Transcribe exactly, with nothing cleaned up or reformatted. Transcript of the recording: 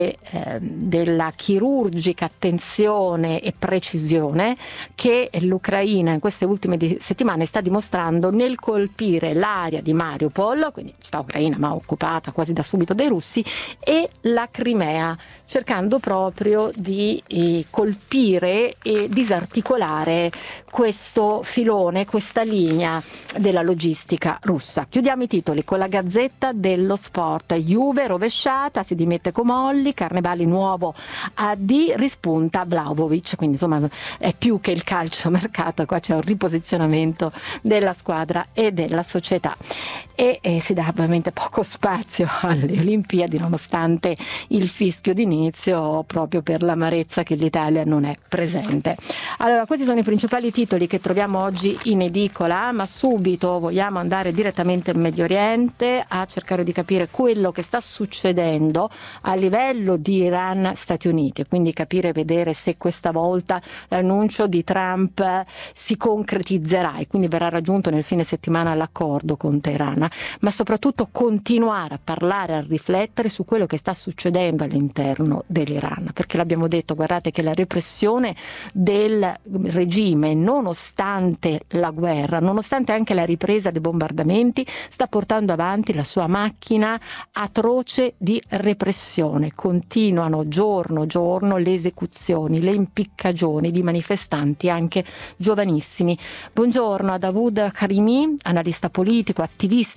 eh, della chirurgica attenzione e precisione che l'Ucraina in queste ultime di- settimane sta dimostrando nel colpire l'area di Mariupol, quindi città ucraina ma occupata quasi da subito dai russi, e la Crimea, cercando proprio di eh, colpire e disarticolare questo filone, questa linea della logistica russa. Chiudiamo i titoli con la Gazzetta dello Sport. Juve rovesciata, si dimette Comolli, Carnevali nuovo A D, rispunta Vlahovic, quindi insomma è più che il calciomercato, qua c'è un riposizionamento della squadra e della società. E, e si dà ovviamente poco spazio alle Olimpiadi nonostante il fischio d'inizio, proprio per l'amarezza che l'Italia non è presente. Allora, questi sono i principali titoli che troviamo oggi in edicola, ma subito vogliamo andare direttamente in Medio Oriente a cercare di capire quello che sta succedendo a livello di Iran-Stati Uniti, quindi capire e vedere se questa volta l'annuncio di Trump si concretizzerà e quindi verrà raggiunto nel fine settimana l'accordo con Teheran, ma soprattutto continuare a parlare, a riflettere su quello che sta succedendo all'interno dell'Iran, perché l'abbiamo detto, guardate che la repressione del regime, nonostante la guerra, nonostante anche la ripresa dei bombardamenti, sta portando avanti la sua macchina atroce di repressione. Continuano giorno giorno le esecuzioni, le impiccagioni di manifestanti anche giovanissimi. Buongiorno a Dawood Karimi, analista politico, attivista